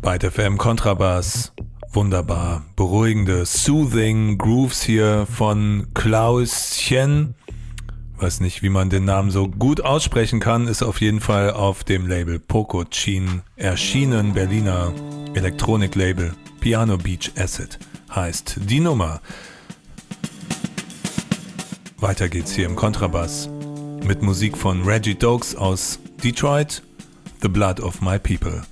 Byte FM Kontrabass. Wunderbar beruhigende, soothing Grooves hier von Klauschen. Weiß nicht, wie man den Namen so gut aussprechen kann, ist auf jeden Fall auf dem Label Pocochin erschienen. Berliner Elektroniklabel. Piano Beach Acid heißt die Nummer. Weiter geht's hier im Kontrabass mit Musik von Reggie Dokes aus Detroit. The Blood of My People.